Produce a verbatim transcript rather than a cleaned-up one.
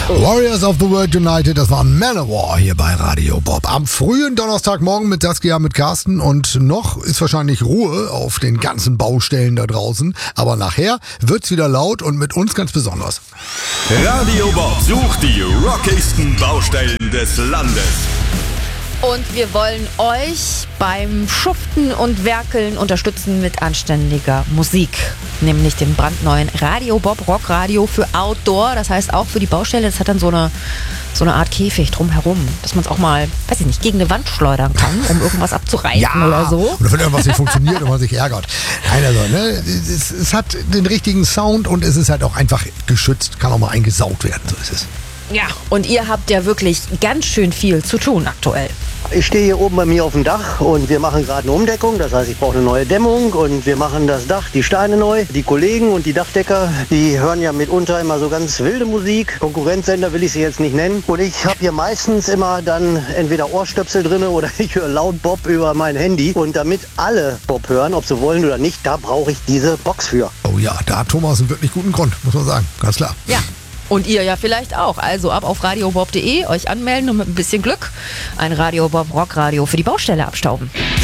Warriors of the World United, das war Manowar hier bei Radio Bob. Am frühen Donnerstagmorgen mit Saskia, mit Carsten und noch ist wahrscheinlich Ruhe auf den ganzen Baustellen da draußen. Aber nachher wird's wieder laut und mit uns ganz besonders. Radio Bob sucht die rockigsten Baustellen des Landes. Und wir wollen euch beim Schuften und Werkeln unterstützen mit anständiger Musik. Nämlich dem brandneuen Radio Bob Rockradio für Outdoor. Das heißt auch für die Baustelle. Das hat dann so eine, so eine Art Käfig drumherum, dass man es auch mal, weiß ich nicht, gegen eine Wand schleudern kann, um irgendwas abzureißen ja, oder so. Oder wenn irgendwas nicht funktioniert und man sich ärgert. Nein, also, ne, es, es hat den richtigen Sound und es ist halt auch einfach geschützt. Kann auch mal eingesaugt werden, so ist es. Ja, und ihr habt ja wirklich ganz schön viel zu tun aktuell. Ich stehe hier oben bei mir auf dem Dach und wir machen gerade eine Umdeckung. Das heißt, ich brauche eine neue Dämmung und wir machen das Dach, die Steine neu. Die Kollegen und die Dachdecker, die hören ja mitunter immer so ganz wilde Musik. Konkurrenzsender will ich sie jetzt nicht nennen. Und ich habe hier meistens immer dann entweder Ohrstöpsel drin oder ich höre laut Bob über mein Handy. Und damit alle Bob hören, ob sie wollen oder nicht, da brauche ich diese Box für. Oh ja, da hat Thomas einen wirklich guten Grund, muss man sagen. Ganz klar. Ja. Und ihr ja vielleicht auch. Also ab auf radiobob punkt de, euch anmelden und mit ein bisschen Glück ein Radio Bob Rockradio für die Baustelle abstauben.